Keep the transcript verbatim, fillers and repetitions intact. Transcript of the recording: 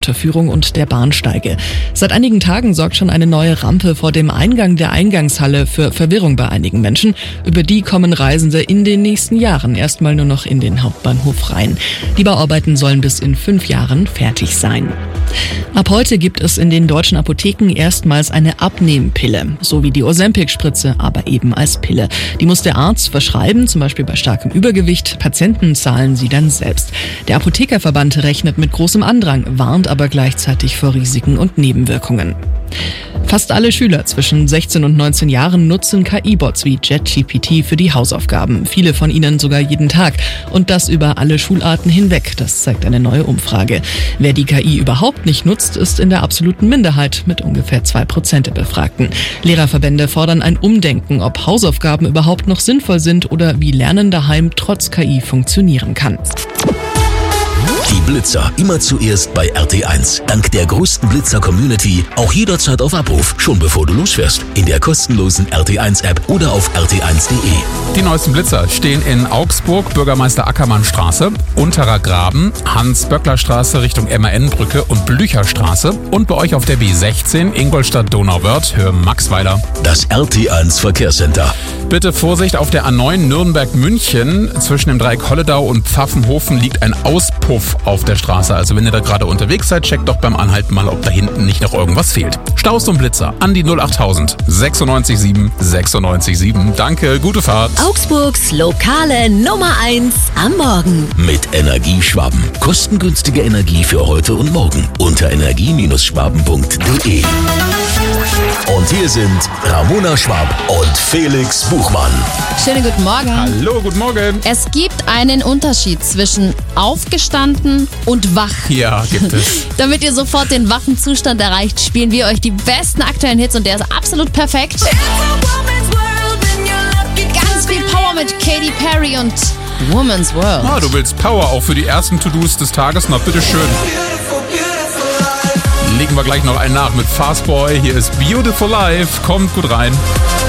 Unterführung und der Bahnsteige. Seit einigen Tagen sorgt schon eine neue Rampe vor dem Eingang der Eingangshalle für Verwirrung bei einigen Menschen. Über die kommen Reisende in den nächsten Jahren erstmal nur noch in den Hauptbahnhof rein. Die Bauarbeiten sollen bis in fünf Jahren fertig sein. Ab heute gibt es in den deutschen Apotheken erstmals eine Abnehmpille, so wie die Ozempic-Spritze, aber eben als Pille. Die muss der Arzt verschreiben, zum Beispiel bei starkem Übergewicht. Patienten zahlen sie dann selbst. Der Apothekerverband rechnet mit großem Andrang, warnt aber gleichzeitig vor Risiken und Nebenwirkungen. Fast alle Schüler zwischen sechzehn und neunzehn Jahren nutzen K I-Bots wie ChatGPT für die Hausaufgaben. Viele von ihnen sogar jeden Tag. Und das über alle Schularten hinweg. Das zeigt eine neue Umfrage. Wer die K I überhaupt nicht nutzt, ist in der absoluten Minderheit mit ungefähr zwei Prozent der Befragten. Lehrerverbände fordern ein Umdenken, ob Hausaufgaben überhaupt noch sinnvoll sind oder wie Lernen daheim trotz K I funktionieren kann. Die Blitzer immer zuerst bei R T eins. Dank der größten Blitzer-Community auch jederzeit auf Abruf, schon bevor du losfährst. In der kostenlosen R T eins App oder auf r t eins punkt de. Die neuesten Blitzer stehen in Augsburg, Bürgermeister Ackermann-Straße, Unterer Graben, Hans-Böckler-Straße Richtung M A N-Brücke und Blücherstraße und bei euch auf der B sechzehn Ingolstadt-Donauwörth, Höhe Maxweiler. Das R T eins Verkehrscenter. Bitte Vorsicht, auf der A neun Nürnberg-München zwischen dem Dreieck Holledau und Pfaffenhofen liegt ein Auspuff auf der Straße. Also wenn ihr da gerade unterwegs seid, checkt doch beim Anhalten mal, ob da hinten nicht noch irgendwas fehlt. Staus und Blitzer an die null achttausend sechsundneunzig sieben sechsundneunzig sieben. Danke, gute Fahrt. Augsburgs lokale Nummer eins am Morgen. Mit Energieschwaben. Kostengünstige Energie für heute und morgen. Unter energie Schwaben punkt de. Und hier sind Ramona Schwab und Felix Buchmann. Schönen guten Morgen. Hallo, guten Morgen. Es gibt einen Unterschied zwischen aufgestanden und wach. Ja, gibt es. Damit ihr sofort den wachen Zustand erreicht, spielen wir euch die besten aktuellen Hits und der ist absolut perfekt. Ganz viel Power mit Katy Perry und Woman's World. Ah, du willst Power auch für die ersten To-Dos des Tages? Na, bitteschön. Legen wir gleich noch einen nach mit Fastboy. Hier ist Beautiful Life. Kommt gut rein.